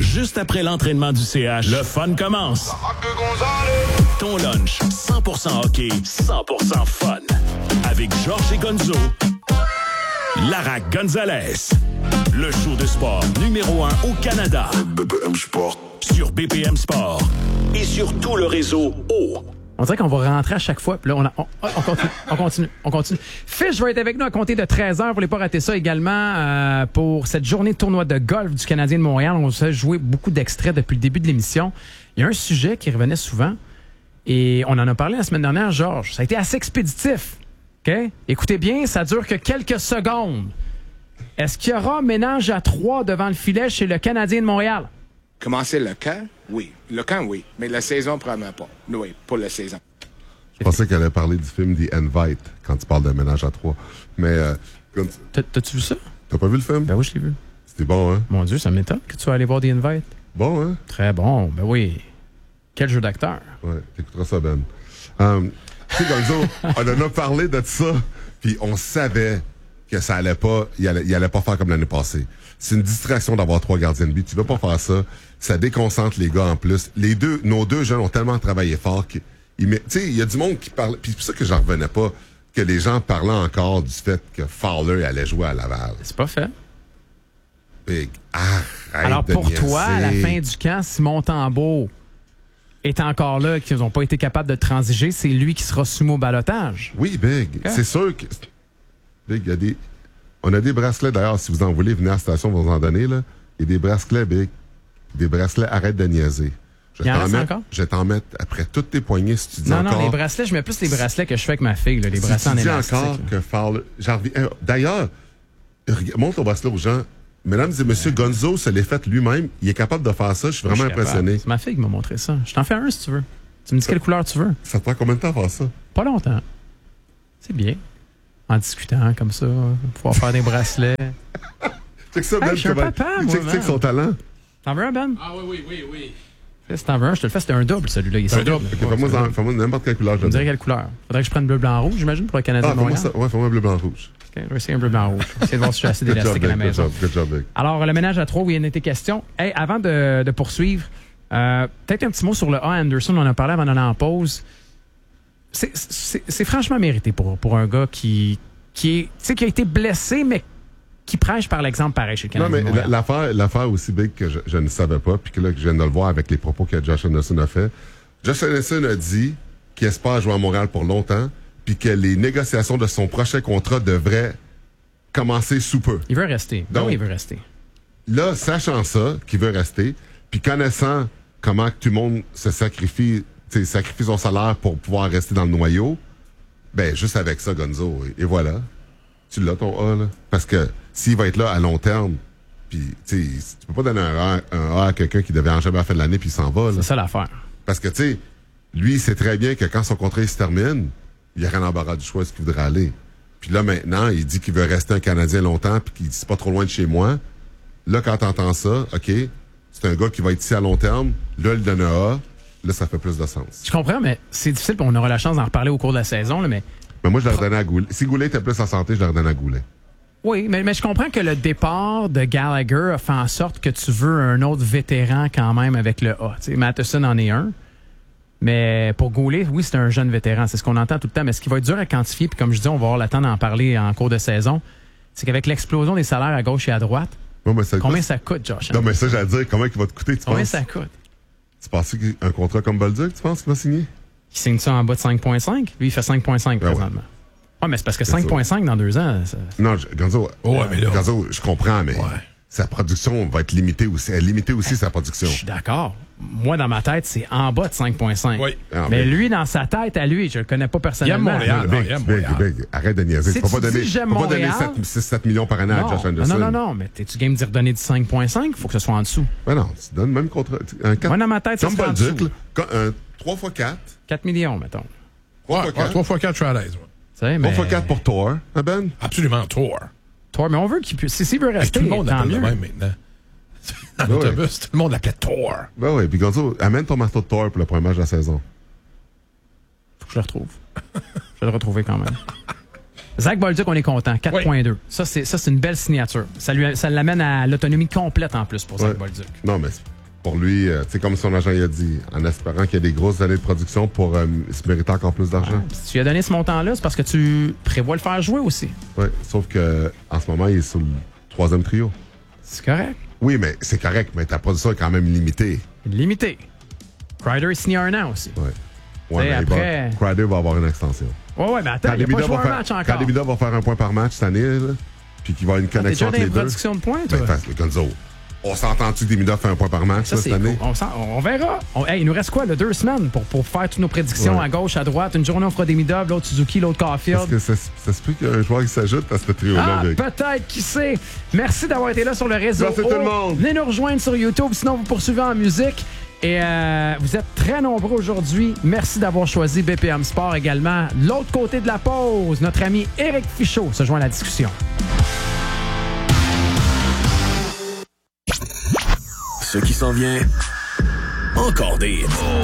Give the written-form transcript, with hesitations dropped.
Juste après l'entraînement du CH, le fun commence. Ton lunch, 100% hockey, 100% fun. Avec Georges et Gonzo, Lara Gonzalez. Le show de sport numéro 1 au Canada. BPM Sport. Sur BPM Sport. Et sur tout le réseau O. On dirait qu'on va rentrer à chaque fois. Puis là, on continue. Fish va être avec nous à compter de 13h. Vous ne voulez pas rater ça également pour cette journée de tournoi de golf du Canadien de Montréal. On s'est joué beaucoup d'extraits depuis le début de l'émission. Il y a un sujet qui revenait souvent et on en a parlé la semaine dernière, Georges. Ça a été assez expéditif. OK? Écoutez bien, ça dure que quelques secondes. Est-ce qu'il y aura ménage à 3 devant le filet chez le Canadien de Montréal? Commencer le camp, oui. Le camp, oui. Mais la saison, probablement pas. Oui, pas la saison. Je pensais qu'elle allait parler du film The Invite quand tu parles de ménage à 3. Mais. T'as-tu vu ça? T'as pas vu le film? Ben oui, je l'ai vu. C'était bon, hein? Mon Dieu, ça m'étonne que tu vas aller voir The Invite. Bon, hein? Très bon. Ben oui. Quel jeu d'acteur. Ouais, t'écouteras ça, Ben. Tu sais, Gonzo, on en a parlé de ça, puis on savait que ça allait pas, il allait pas faire comme l'année passée. C'est une distraction d'avoir 3 gardiens de but. Tu veux pas faire ça. Ça déconcentre les gars en plus. Nos deux jeunes ont tellement travaillé fort tu sais, il y a du monde qui parle, puis c'est pour ça que j'en revenais pas, que les gens parlaient encore du fait que Fowler allait jouer à Laval. C'est pas fait. Big, arrête. Alors de pour niaiser. toi, à la fin du camp, Simon Tambeau est encore là, qu'ils n'ont pas été capables de transiger, c'est lui qui sera soumis au balotage. Oui, Big. Okay. C'est sûr que... Big, on a des bracelets, d'ailleurs, si vous en voulez, venez à la station, on va vous en donner, là. Il y a des bracelets, Big. Des bracelets, arrête de niaiser. Je vais t'en mettre après toutes tes poignées si tu dis encore... Non, les bracelets, je mets plus les bracelets que je fais avec ma fille, là, les bracelets en élastique. Si tu dis encore que Fowler... D'ailleurs, montre ton bracelet aux gens. Mesdames et messieurs, Gonzo se l'est fait lui-même. Il est capable de faire ça. Je suis vraiment impressionné. C'est ma fille qui m'a montré ça. Je t'en fais un si tu veux. Tu me dis quelle couleur tu veux. Ça te prend combien de temps à faire ça? Pas longtemps. C'est bien. En discutant comme ça, pouvoir faire des bracelets. Check ça, Ben. Je suis un papa, moi, check son talent. T'en veux un, Ben? Ah oui. Si t'en veux un, je te le fais. C'était un double, celui-là. Il est un double. Fais-moi n'importe quelle couleur. Je me dirais quelle couleur. Faudrait que je prenne bleu, blanc, rouge, j'imagine, pour le Canadien de Montréal. Fais-moi bleu, blanc, rouge. Okay, je vais essayer un bleu, blanc, rouge. Essayer de voir si je suis assez d'élastique à la maison. Good job, Big. Alors, le ménage à 3, oui, il y en a été question. Hey, avant de poursuivre, peut-être un petit mot sur le A. Anderson. On en a parlé avant d'aller en pause. C'est franchement mérité pour un gars qui a été blessé, mais qui prêche par l'exemple pareil chez le Canadien. Non, mais l'affaire aussi, Big, que je ne savais pas, puis que là, que je viens de le voir avec les propos que Josh Anderson a fait. Josh Anderson a dit qu'il espère jouer à Montréal pour longtemps, puis que les négociations de son prochain contrat devraient commencer sous peu. Il veut rester. Donc, il veut rester. Là, sachant ça, qu'il veut rester, puis connaissant comment que tout le monde se sacrifie son salaire pour pouvoir rester dans le noyau, ben, juste avec ça, Gonzo, et voilà. Tu l'as, ton A, là. Parce que s'il va être là à long terme, puis, tu sais, tu peux pas donner un A à quelqu'un qui devait en jamais faire de l'année, puis il s'en va, là. C'est ça l'affaire. Parce que, tu sais, lui, il sait très bien que quand son contrat se termine, il y a rien d'embarras du choix, est-ce qu'il voudrait aller. Puis là, maintenant, il dit qu'il veut rester un Canadien longtemps, puis qu'il dit c'est pas trop loin de chez moi. Là, quand t'entends ça, OK, c'est un gars qui va être ici à long terme. Là, il donne un A. Là, ça fait plus de sens. Je comprends, mais c'est difficile, puis on aura la chance d'en reparler au cours de la saison, là, mais... Mais moi, je l'aurais donné à Goulet. Si Goulet était plus en santé, je l'aurais donné à Goulet. Oui, mais je comprends que le départ de Gallagher a fait en sorte que tu veux un autre vétéran quand même avec le A. T'sais, Matheson en est un. Mais pour Goulet, oui, c'est un jeune vétéran. C'est ce qu'on entend tout le temps. Mais ce qui va être dur à quantifier, puis comme je dis, on va avoir le temps d'en parler en cours de saison, c'est qu'avec l'explosion des salaires à gauche et à droite, combien ça coûte, Josh? Non, mais ça, j'allais dire, combien il va te coûter, tu combien penses? Ça coûte? Tu penses qu'un contrat comme Bolduc, tu penses qu'il va signer? Il signe ça en bas de 5,5? Lui, il fait 5,5 présentement. Ouais, mais c'est parce que 5,5 dans 2 ans... Ça... Non, Gonzo, mais là... Gonzo, je comprends, mais sa production va être limitée aussi. Elle limiter aussi sa production. Je suis d'accord. Moi, dans ma tête, c'est en bas de 5,5. Oui. Mais lui, dans sa tête, à lui, je le connais pas personnellement. Il aime Montréal. Big. Arrête de niaiser. Tu peux pas donner 6-7 millions par année à Josh Anderson. Non. Mais t'es-tu game d'y redonner du 5,5? Il faut que ce soit en dessous. Ben non, tu donnes même contre... Moi, dans ma tête, c'est en dessous. Comme Bolduc, 3 x 4. 4 millions, mettons. 3 x 4, je suis à l'aise. 3 x 4 pour Thor, hein, Ben? Absolument, Thor. Mais on veut qu'il puisse... S'il veut rester, tout le monde tant l'appelle mieux. le même maintenant. Dans l'autobus, tout le monde l'appelait Thor. Ben oui, puis Gonzo, amène ton marteau de Thor pour le premier match de la saison. Faut que je le retrouve. Je vais le retrouver quand même. Zach Bolduc, on est content. 4,2. Ça, c'est une belle signature. Ça l'amène à l'autonomie complète en plus pour Zach Bolduc. Non, mais Pour lui, tu sais, comme son agent il a dit, en espérant qu'il y ait des grosses années de production pour se mériter encore plus d'argent. Si tu lui as donné ce montant-là, c'est parce que tu prévois le faire jouer aussi. Oui, sauf que en ce moment, il est sur le 3e trio. C'est correct. Oui, mais c'est correct, mais ta production est quand même limitée. Limité. Crider est signé 1 an aussi. Ouais. Ouais, mais après... Crider va avoir une extension. Ouais, mais attends, il n'a pas joué un match encore. Quand Demida va faire un point par match cette année, là, puis qu'il va avoir une connexion entre les deux. T'es déjà dans une production de points, toi? Ben, Gonzo, on s'entend-tu que Demida fait un point par match ça, cette année? Cool. On verra. Hey, il nous reste quoi, là, 2 semaines pour faire toutes nos prédictions à gauche, à droite. Une journée, on fera Demida, l'autre Suzuki, l'autre Caulfield. Est-ce que ça se peut qu'il y a un joueur qui s'ajoute à ce trio-là? Peut-être, qui sait. Merci d'avoir été là sur le réseau. Merci tout le monde. Venez nous rejoindre sur YouTube, sinon vous poursuivez en musique. Et vous êtes très nombreux aujourd'hui. Merci d'avoir choisi BPM Sport également. L'autre côté de la pause, notre ami Éric Fichaud se joint à la discussion. Ce qui s'en vient, encore des